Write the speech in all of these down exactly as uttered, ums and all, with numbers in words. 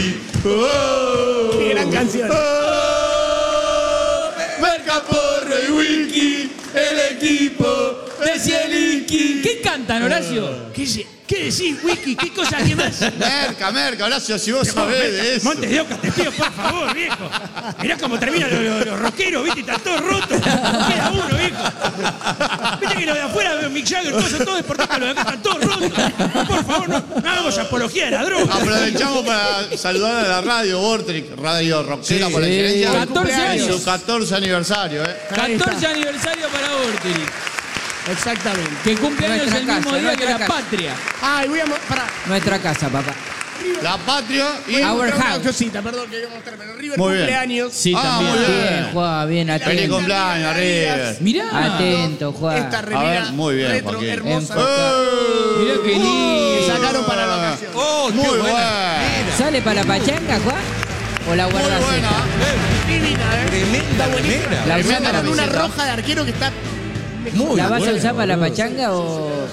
Oh, ¡Qué gran canción! Oh, marca Porro y Wilkie, el equipo de Zielinski. ¿Qué cantan, Horacio? ¿Qué, se- ¿Qué decís, Wiki? ¿Qué cosa que más? Merca, Merca, Horacio, si vos sabés de eso. Montes de Oca, te pido, por favor, viejo. Mirá cómo terminan los, los, los rockeros, ¿viste? Están todos rotos. Queda uno, viejo. Viste que los de afuera, Mick Jagger, todos, todos deportistas, los de acá están todos rotos. Por favor, no, no hagamos apología de la droga. Aprovechamos para saludar a la radio Vortrix, radio rockera Sí, por la excelencia. catorce En años. su catorce aniversario, ¿eh? catorce aniversario para Vorterix, Exactamente. que cumple años Nuestra el mismo casa, día que nuestra la casa. patria. Ay, voy a... mo- Pará. Nuestra casa, papá. La Patria y... Voy a Our mostrar una house. cosita, perdón, que iba a mostrar, pero River Muy bien. cumpleaños. Sí, Ah, también. muy bien. Bien, Juan, bien Feliz atento. cumpleaños, River. Mirá. Atento, Juan. Esta remera A ver, muy bien, retro, Joaquín. hermosa. Mirá qué lindo. Que sacaron para la ocasión. Oh, qué Muy buena. buena. ¿Sale para la pachanga, Juan? ¿O la Muy guardas? buena. Divina, ¿eh? Tremenda buenísima. remera. La usás Tremenda para Con una camiseta. roja de arquero que está... Muy ¿La vas a buena, usar para la boludo. pachanga o...?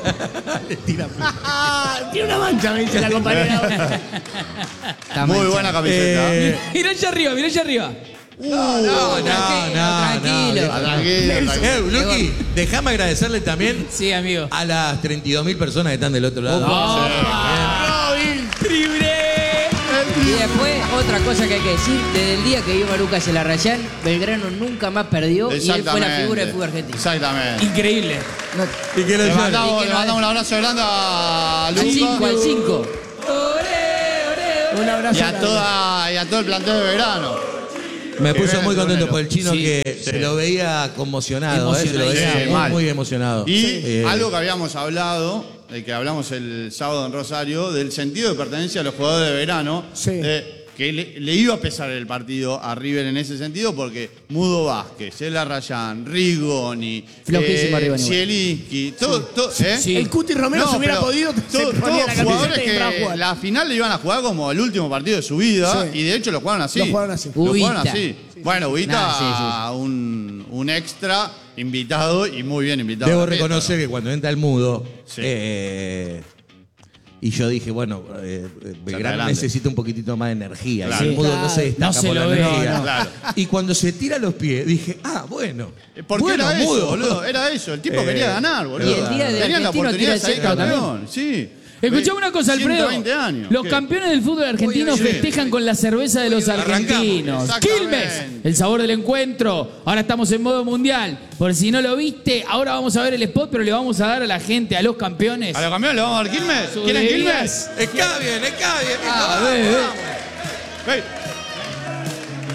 Ah, tiene una mancha, me dice la compañera. Está Muy manchada? buena camiseta. Eh, Mirá allá arriba, mirá allá arriba. no, no, tranquilo, no, tranquilo. Ah, tranquilo, Eh, tranquilo. Luqui, déjame agradecerle también Sí, amigo. a las treinta y dos mil personas que están del otro lado. Robin. ¡Triple! Y después, otra cosa que hay que decir, desde el día que vino a Lucas el Arrayán, Belgrano nunca más perdió y él fue la figura del fútbol argentino. Exactamente. Increíble. No, Y que lo Le llore. mandamos, Y que le no- mandamos un abrazo grande a al Lucas cinco, al cinco. Un abrazo. y a, grande. toda, y a todo el plantel de verano. Me Que puso viene muy el contento tribunero. por el chino Sí, que sí. se lo veía conmocionado, eh, se lo veía Sí, muy, mal. muy emocionado. Y Eh, algo que habíamos hablado, de que hablamos el sábado en Rosario, del sentido de pertenencia a los jugadores de verano, Sí. eh, que le, le iba a pesar el partido a River en ese sentido, porque Mudo Vázquez, El Arrayán, Rigoni, Flojísimo Rigoni, igual. Zielinski, todo, todo, ¿eh? Sí. El Cuti Romero No, se hubiera pero podido, se to- ponía todos la camiseta jugadores y entraba a que jugar. la final le iban a jugar como el último partido de su vida, Sí. y de hecho lo jugaron así. Lo jugaron así. Lo jugaron Ubita. así. Bueno, Ubita, Nah, sí, sí. Un, un extra invitado y muy bien invitado. Debo a la fiesta. reconocer que cuando entra el mudo, Sí. eh, y yo dije, bueno, eh, Belgrano grande. necesita un poquitito más de energía. Claro. Y el mudo Sí, no se destaca no se por lo la ve, energía. no. Claro. Y cuando se tira los pies, dije, ah, bueno. Porque bueno, era eso, mudo. boludo. Era eso. El tipo Eh, quería ganar, boludo. y el día de Tenían la Argentino oportunidad de tira salir el centro campeón. Sí. Escuchame una cosa, Alfredo. ciento veinte años. Los ¿Qué? campeones del fútbol argentino Oye, oye. festejan con la cerveza de los Arrancamos. argentinos. Exactamente. Quilmes, el sabor del encuentro. Ahora estamos en modo mundial. Por si no lo viste, ahora vamos a ver el spot, pero le vamos a dar a la gente, a los campeones. ¿A los campeones le vamos a dar Quilmes? Sus ¿Quieren bebidas. Quilmes? Está bien, está bien. Ah, vamos, ve, ve. vamos. Hey.